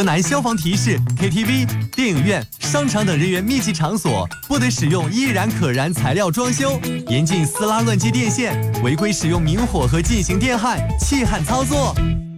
河南消防提示 ：KTV、电影院、商场等人员密集场所不得使用易燃可燃材料装修，严禁撕拉乱接电线，违规使用明火和进行电焊、气焊操作。